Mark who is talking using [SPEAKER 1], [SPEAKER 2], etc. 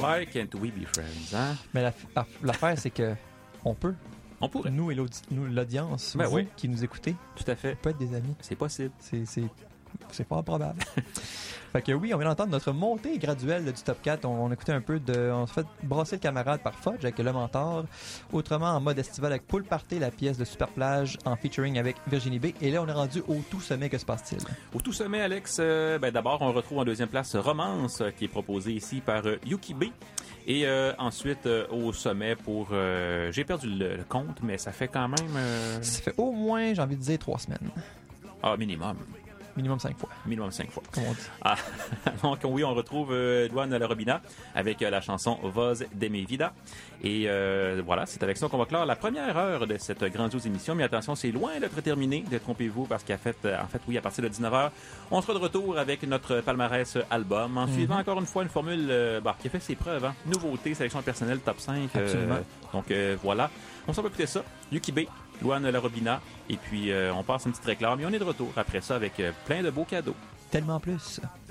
[SPEAKER 1] Why can't we be friends, hein?
[SPEAKER 2] Mais l'affaire, c'est que on peut.
[SPEAKER 1] On pourrait.
[SPEAKER 2] Nous et l'audience,
[SPEAKER 1] Ben
[SPEAKER 2] vous
[SPEAKER 1] oui.
[SPEAKER 2] qui nous écoutez,
[SPEAKER 1] Tout à fait.
[SPEAKER 2] on peut être des amis.
[SPEAKER 1] C'est possible.
[SPEAKER 2] C'est pas improbable. Fait que oui, on vient d'entendre notre montée graduelle du top 4. On écoutait un peu on s'est fait brasser le camarade par Fudge avec Le Mentor. Autrement, en mode estival avec Pool Party, la pièce de Super Plage en featuring avec Virginie B. Et là, on est rendu au tout sommet. Que se passe-t-il?
[SPEAKER 1] Au tout sommet, Alex, d'abord, on retrouve en deuxième place Romance, qui est proposée ici par Yuki B. Et ensuite, au sommet pour... j'ai perdu le compte, mais ça fait quand même...
[SPEAKER 2] Ça fait au moins, j'ai envie de dire, 3 semaines.
[SPEAKER 1] Ah, minimum.
[SPEAKER 2] Minimum 5 fois.
[SPEAKER 1] Minimum 5 fois.
[SPEAKER 2] Comme on dit.
[SPEAKER 1] Ah, donc oui, on retrouve Luan Larobina avec la chanson Voz de mi vida. Et voilà, c'est avec ça qu'on va clore la première heure de cette grandiose émission. Mais attention, c'est loin d'être terminé, détrompez-vous, parce qu'en fait, oui, à partir de 19h, on sera de retour avec notre palmarès album, en suivant encore une fois une formule qui a fait ses preuves. Hein. Nouveauté, sélection personnelle, top 5.
[SPEAKER 2] Absolument.
[SPEAKER 1] Donc voilà, on s'en va écouter ça. Yuki B, Luan Larobina, et puis on passe une petite réclame. Et on est de retour après ça avec plein de beaux cadeaux.
[SPEAKER 2] Tellement plus.